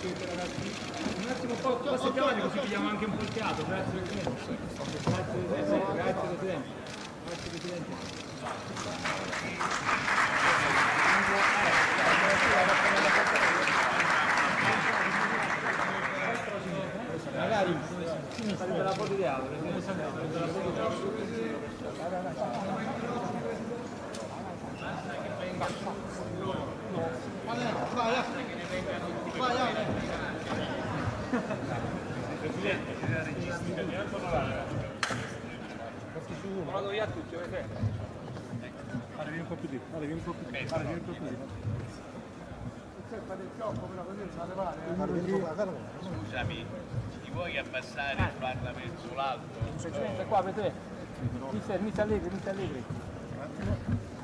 Un attimo un po', forse più avanti così pigliamo anche un po' il fiato, grazie Presidente. Grazie Presidente, grazie Presidente. Grazie Presidente. Magari prende la foto di auto, prende la foto di auto. Presidente, vado via tutti, Arrivi un po' più di, arrivi un po' più di, arrivi un po' più di. Scusami, ti vuoi abbassare e farla verso l'alto? Presidente qua, Presidente. Mi sta allegri.